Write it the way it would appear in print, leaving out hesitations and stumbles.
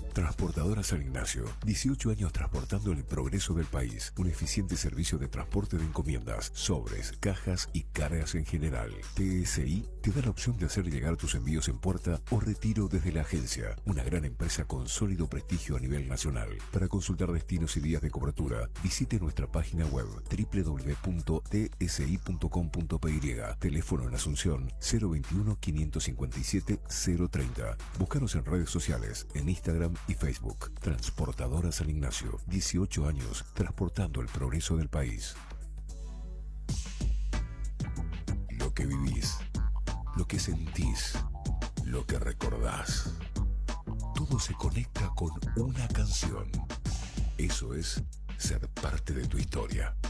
Transportadora San Ignacio, 18 años transportando el progreso del país. Un eficiente servicio de transporte de encomiendas, sobres, cajas y cargas en general. TSI te da la opción de hacer llegar tus envíos en puerta o retiro desde la agencia. Una gran empresa con sólido prestigio a nivel nacional. Para consultar destinos y días de cobertura, visite nuestra página web www.tsi.com.py. Teléfono en Asunción 021 557 030. Búscanos en redes sociales, en Instagram y Facebook. Transportadora San Ignacio, 18 años transportando el progreso del país. Lo que vivís, lo que sentís, lo que recordás. Todo se conecta con una canción. Eso es ser parte de tu historia.